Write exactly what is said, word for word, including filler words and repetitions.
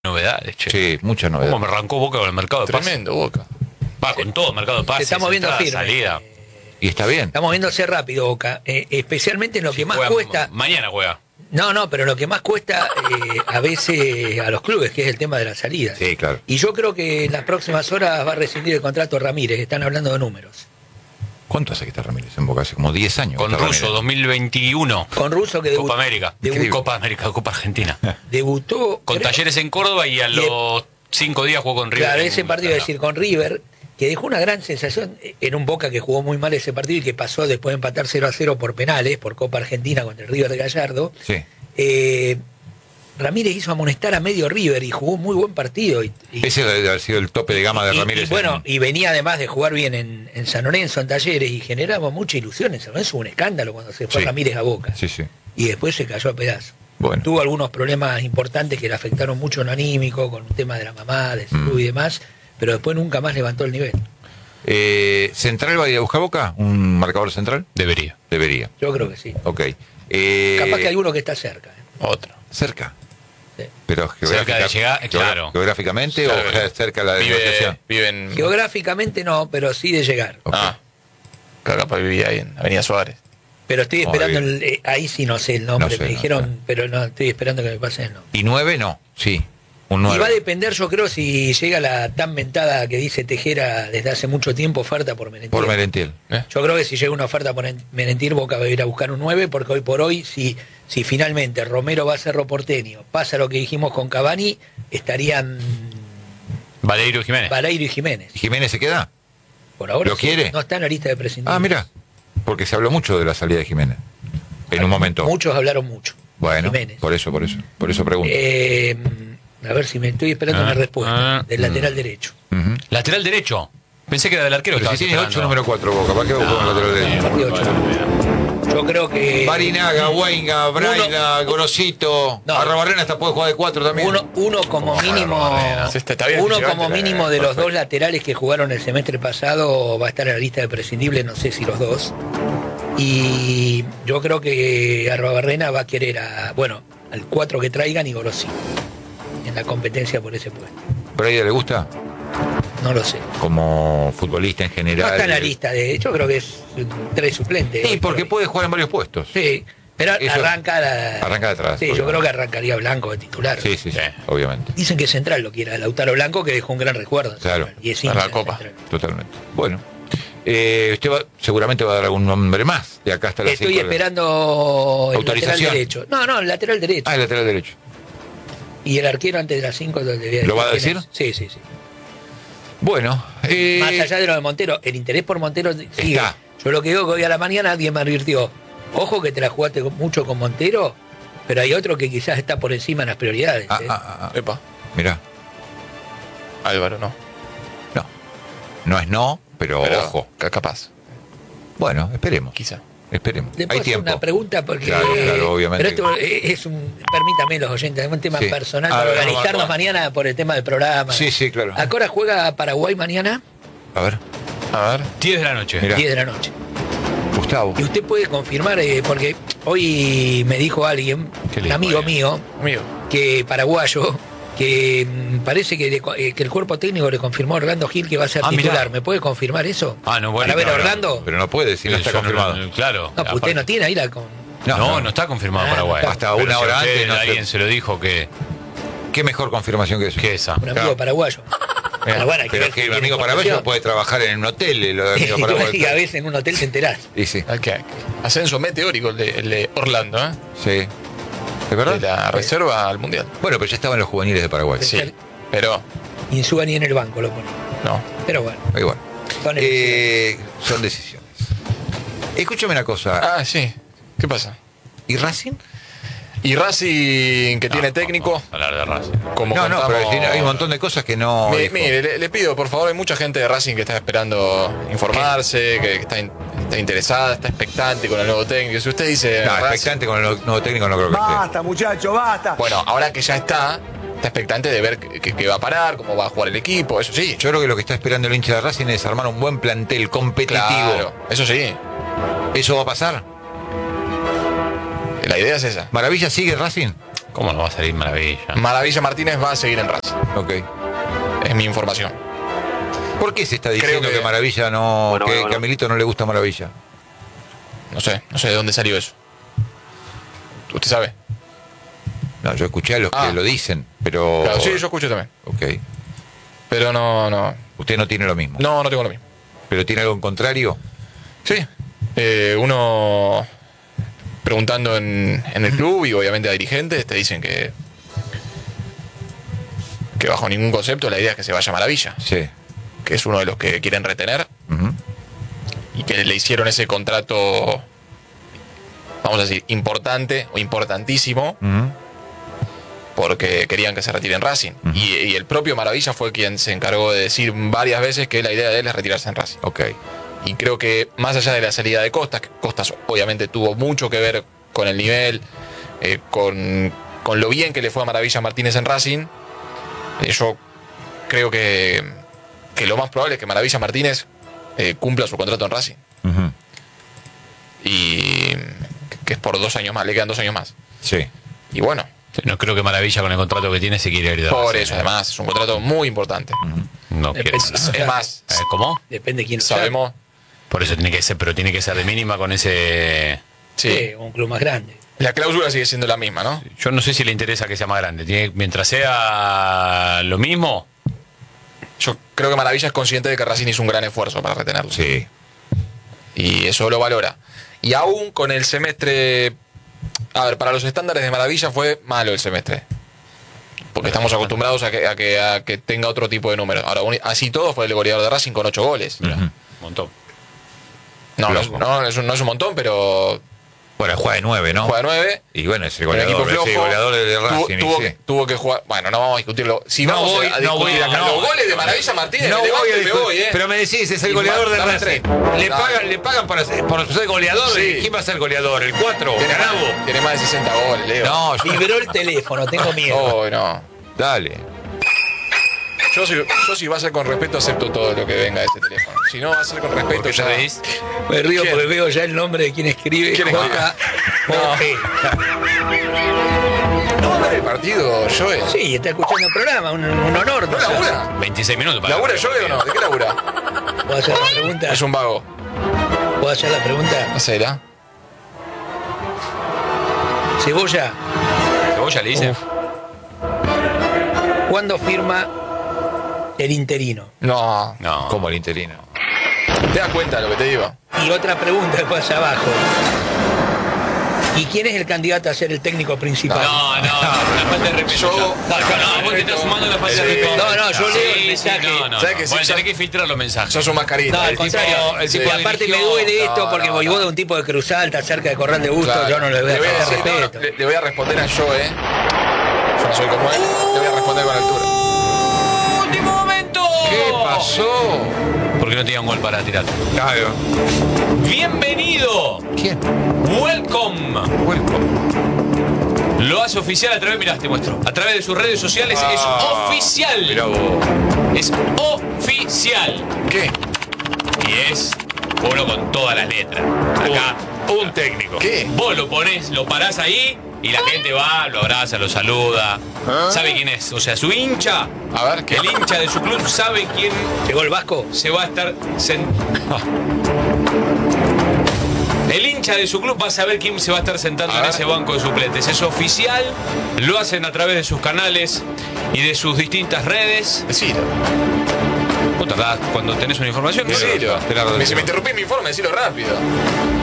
Novedades, che. Sí, muchas novedades. ¿Cómo me arrancó Boca con el mercado de pases? Tremendo, Boca. Va, con todo, mercado de pases. Estamos viendo entrada, firme. salida. Y está bien. Estamos viéndose rápido, Boca. Eh, especialmente en lo que más Juega- cuesta. Mañana juega. No, no, pero lo que más cuesta eh, a veces a los clubes, que es el tema de la salida. Sí, claro. Y yo creo que en las próximas horas va a rescindir el contrato Ramírez. Están hablando de números. ¿Cuánto hace que está Ramírez en Boca? Hace como diez años. Con que está Russo, Ramírez. dos mil veintiuno. Con Russo que debu- Copa América. debu- Copa América, Copa Argentina. debutó. Con creo- Talleres en Córdoba y a Y- los cinco días jugó con River. Claro, en ese partido, es Plata. decir, con River, que dejó una gran sensación en un Boca que jugó muy mal ese partido y que pasó después de empatar cero a cero por penales, por Copa Argentina contra el River de Gallardo. Sí. Eh, Ramírez hizo amonestar a medio River y jugó un muy buen partido. Y, y- Ese debe haber sido el tope de gama de y- Ramírez. y bueno, en- y venía además de jugar bien en, en San Lorenzo, en Talleres, y generaba mucha ilusión. En San Lorenzo hubo un escándalo cuando se fue Sí. Ramírez a Boca. Sí, sí. Y después se cayó a pedazos. Bueno. Tuvo algunos problemas importantes que le afectaron mucho en lo anímico, con un tema de la mamá, de salud Mm. y demás, pero después nunca más levantó el nivel. Eh, ¿Central va a ir a buscar Boca? ¿Un marcador central? Debería. Debería. Yo creo que sí. Ok. Eh, Capaz que alguno que está cerca. ¿eh? Otro. Cerca. Sí. Pero Cerca de llegar, geográfica- claro. ¿Geográficamente Claro, o cerca de la Vive, negociación? vive en. Geográficamente no, pero sí de llegar. Ok. Ah. Capaz vivía ahí en Avenida Suárez. Pero estoy Muy esperando, bien. el, eh, ahí sí no sé el nombre, No sé, me no dijeron, sé. pero no, estoy esperando que me pasen el nombre. ¿Y nueve no? Sí. Un Y va a nueve. depender, yo creo, si llega la tan mentada que dice Tejera desde hace mucho tiempo, oferta por Merentiel. Por Merentiel. ¿Eh? Yo creo que si llega una oferta por en- Merentiel, Boca va a ir a buscar un nueve, porque hoy por hoy, si, si finalmente Romero va a ser Porteño, pasa lo que dijimos con Cavani, estarían Valerio Jiménez. Valeiro y Jiménez. ¿Y Jiménez se queda? Por ahora ¿Lo sí, quiere? no está en la lista de prescindibles. Ah, mira. Porque se habló mucho de la salida de Jiménez. En un momento. Muchos hablaron mucho. Bueno, Jiménez. por eso, por eso. Por eso pregunto. Eh, a ver si me estoy esperando Ah, una respuesta ah, del lateral derecho. Ujú. Lateral derecho. Pensé que era del arquero. Pero si estabas tiene ocho, esperando. número cuatro Boca. ¿Para qué va a buscar un lateral derecho? Partido ocho. Yo creo que Barinaga, Huenga, Braila, Gorosito. No. Arrobarrena hasta puede jugar de cuatro también. uno, uno como mínimo Sí, está- está bien uno que como llegaste, mínimo de los perfecto. dos laterales que jugaron el semestre pasado va a estar en la lista de prescindibles, no sé si los dos. Y yo creo que Arrobarrena va a querer a, bueno, al cuatro que traigan y Gorosito en la competencia por ese puesto. ¿Braila le gusta? No lo sé. Como futbolista en No general. está en la lista de, yo creo que es tres suplentes. Sí, hoy por porque hoy. puede jugar en varios puestos. Sí, pero Eso- arranca la- Arranca de atrás, Sí, yo obviamente. creo que arrancaría Blanco de titular. Sí, sí, sí, Sí. obviamente. Dicen que Central lo quiera, Lautaro Blanco, que dejó un gran recuerdo. Claro. Y es Para hincha la de Copa. Central. Totalmente. Bueno. Eh, usted va, seguramente va a dar algún nombre más de acá hasta la Estoy esperando el lateral ¿Autorización? derecho. No, no, el lateral derecho. Ah, el lateral derecho. Y el arquero antes de las cinco lo, debía ¿Lo va a quién decir? es. Sí, sí, sí. Bueno. eh, Más allá de lo de Montero, el interés por Montero sigue. Está. Yo lo que digo que hoy a la mañana alguien me advirtió, ojo que te la jugaste con- mucho con Montero, pero hay otro que quizás está por encima en las prioridades. ah, ¿eh? ah, ah, ah. Epa. Mirá. Álvaro, no. No. No es no, pero, Pero, ojo. ca- Capaz, Bueno, esperemos. quizá. Esperemos. ¿Le puedo Hay hacer tiempo. una pregunta? Porque, Claro, claro, obviamente. Pero esto es un, permítame los oyentes, es un tema Sí. personal A para ver, organizarnos va, va. mañana por el tema del programa. Sí, sí, claro. ¿A qué hora juega Paraguay mañana? A ver, A ver. diez de la noche. Mirá. diez de la noche. Gustavo. Y usted puede confirmar, eh, porque hoy me dijo alguien, ¿Qué le un amigo dijo mío, Amigo. que paraguayo, que mm, parece que, le co- eh, que el cuerpo técnico le confirmó a Orlando Gil que va a ser Ah, titular. mirá. ¿Me puede confirmar eso? Ah, no, bueno, Para ver a no, no. Orlando. Pero no puede, si no está Yo confirmado. no- claro. No, pues usted no tiene ahí la con. No, no, está confirmado Ah, Paraguay. no está. Hasta Pero una si hora a usted antes no se- alguien se lo dijo que, ¿Qué mejor confirmación que eso? que esa. Un amigo Claro. paraguayo. Pero bueno, hay que Pero ver es si que el tiene amigo paraguayo información. puede trabajar en un hotel, eh, lo de amigo Y paraguayo. a veces en un hotel te enterás. Y sí, Hay que- Ascenso meteórico el de, el de Orlando, ¿eh? sí. ¿Es verdad? De la reserva al mundial. Bueno, pero ya estaban los juveniles de Paraguay. Sí. Sí. Pero, Insúa ni en el banco lo ponía. no. Pero bueno. Y bueno. Son Eh, son decisiones. Escúchame una cosa. Ah, sí. ¿Qué pasa? ¿Y Racing? Y Racing, que No, tiene no, técnico, vamos a hablar de Racing. como No, no, pero contamos- hay un montón de cosas que no. Mi- dijo. Mire, le, le pido, por favor, hay mucha gente de Racing que está esperando informarse, que está, in- está interesada, está expectante con el nuevo técnico. Si usted dice... No, Racing- expectante con el nuevo técnico no creo que esté. Basta, muchacho, basta. Bueno, ahora que ya está, está expectante de ver qué qué- qué va a parar, cómo va a jugar el equipo, eso sí. Yo creo que lo que está esperando el hincha de Racing es armar un buen plantel competitivo. Claro, eso sí. ¿Eso va a pasar? La idea es esa. ¿Maravilla sigue Racing? ¿Cómo no va a salir Maravilla? Maravilla Martínez va a seguir en Racing. Ok. Es mi información. ¿Por qué se está diciendo Creo que, que- Maravilla no. Bueno, que, bueno, que a bueno. Milito no le gusta Maravilla? No sé, no sé de dónde salió eso. ¿Usted sabe? No, yo escuché a los Ah. que lo dicen, pero. Claro, sí, yo escucho también. Ok. Pero no, no. Usted no tiene lo mismo. No, no tengo lo mismo. ¿Pero tiene algo en contrario? Sí. Eh, uno preguntando en, en el club y obviamente a dirigentes te dicen que que bajo ningún concepto la idea es que se vaya Maravilla, Sí. que es uno de los que quieren retener Ujú. y que le hicieron ese contrato, vamos a decir, importante o importantísimo Ujú. porque querían que se retire en Racing. Ujú. y, y el propio Maravilla fue quien se encargó de decir varias veces que la idea de él es retirarse en Racing. Ok. Y creo que más allá de la salida de Costas, que Costas obviamente tuvo mucho que ver con el nivel, eh, con, con lo bien que le fue a Maravilla Martínez en Racing, eh, yo creo que, que lo más probable es que Maravilla Martínez eh, cumpla su contrato en Racing. Ujú. Y que es por dos años más, le quedan dos años más. Sí. Y bueno, Sí, no creo que Maravilla con el contrato que tiene se quiere ir de por Racing, eso ¿eh? además es un contrato muy importante. No quiere. Depende. nada. Es más, Eh, ¿Cómo? Depende de quién lo sabe. sabemos, Por eso tiene que ser, pero tiene que ser de mínima con ese. sí, Sí, un club más grande. la cláusula sigue siendo la misma, ¿no? Yo no sé si le interesa que sea más grande. Tiene, mientras sea lo mismo, Yo creo que Maravilla es consciente de que Racing hizo un gran esfuerzo para retenerlo. Sí. Y eso lo valora. Y aún con el semestre. A ver, para los estándares de Maravilla fue malo el semestre. Porque estamos acostumbrados a que, a que, a que tenga otro tipo de números. Ahora, un- así todo fue el goleador de Racing con ocho goles. mira, Ujú. un montón. No, no es, Loco. no, es un, no es un montón, pero Bueno, juega de nueve, ¿no? juega nueve. Y bueno, es el Un goleador, equipo flojo. sí, goleador de tuvo, Racing. y tuvo sí. que, tuvo que jugar. Bueno, no vamos a discutirlo. Si No vamos voy, a no discutir voy, acá no. los goles de Maravilla Martínez, No me voy levanto a y me discutir, voy, ¿eh? pero me decís, es el Y goleador ma- de dame Racing. tres. Le Dale. pagan, le pagan para ser- por ser goleador. Sí. ¿Quién va a ser goleador? ¿El cuatro? Tiene ¿Ganabo? más, tiene más de sesenta goles, Leo. No, yo- Vibró el teléfono, tengo miedo. Oh, no. dale. Yo si, yo si va a ser con respeto acepto todo lo que venga de este teléfono. Si no va a ser con respeto Porque ya ya veis. Me río ¿Quién? porque veo ya el nombre de quien escribe. ¿Quién J. O P. ¿No va a ver el partido, Joe? Sí, está escuchando el programa, un, un honor. ¿No ¿no? labura? veintiséis minutos para. ¿Labura Joe o no? ¿De qué labura? ¿Puedo hacer la pregunta? Es un vago. ¿Puedo hacer la pregunta? Hacela. Cebolla, Cebolla le dice. ¿cuándo firma el interino? No. No. Como el interino. ¿Te das cuenta de lo que te digo? Y otra pregunta después abajo. ¿Y quién es el candidato a ser el técnico principal? No, no, no, una falta de respeto. Yo- ya. No, no, vos te estás sumando la falta de Sí. respeto. No, no, yo leo el Sí, sí, mensaje. no, no, ¿Sabes no. que sí, Bueno, ya- tenés que filtrar los mensajes. Sos un mascarita. No, al El tipo- contrario, el sí. tipo y aparte me dirigió- duele esto No, porque no, voy no. vos de un tipo de Cruz Alta, cerca de Corral de Gusto, Claro. yo no le voy a voy faltar decir, no, no, respeto. le, le voy a responder a Joe, ¿eh? Yo no soy como él. Le voy a responder con altura. ¡Último momento! ¿Qué pasó? Porque no tenía un gol para tirar. Claro. Bienvenido. ¿Quién? Welcome. Welcome. Lo hace oficial a través, mirá, te muestro. A través de sus redes sociales Ah, es oficial. Mirá vos. Es oficial. ¿Qué? Y es uno con todas las letras. Acá, un técnico. ¿Qué? Vos lo ponés, lo parás ahí y la gente va, lo abraza, lo saluda. ¿Sabe quién es? O sea, su hincha, A ver, ¿qué? el hincha de su club sabe quién ¿Llegó el Vasco? se va a estar sent- El hincha de su club va a saber quién se va a estar sentando A en ver. ese banco de suplentes. Es oficial, lo hacen a través de sus canales y de sus distintas redes. Decilo. Vos tardás cuando tenés una información. Decilo. te la- Si me interrumpís mi informe, decilo rápido.